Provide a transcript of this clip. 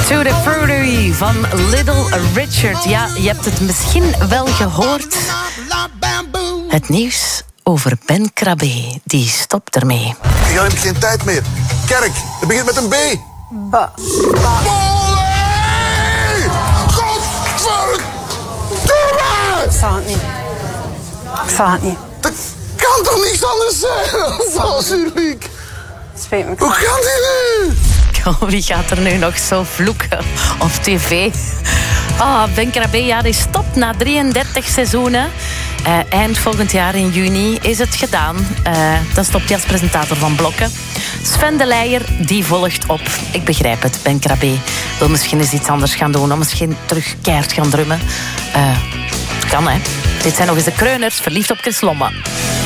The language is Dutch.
Tutti Frutti van Little Richard. Ja, je hebt het misschien wel gehoord. Het nieuws over Ben Krabbe, die stopt ermee. Ik heb geen tijd meer. Kerk, het begint met een B. Godverdomme! Ik zal het niet. Ik zal het niet. Dat kan toch niks anders zijn? Valsuriek. Spijt me. Hoe kan dit nu? Oh, wie gaat er nu nog zo vloeken op tv? Ben Krabbe, ja, die stopt na 33 seizoenen. Eind volgend jaar in juni is het gedaan. Dan stopt hij als presentator van Blokken. Sven de Leijer, die volgt op. Ik begrijp het, Ben Krabbe wil misschien eens iets anders gaan doen. Of misschien terug keihard gaan drummen. Kan, hè. Dit zijn nog eens de Kreuners, verliefd op Chris Lomme.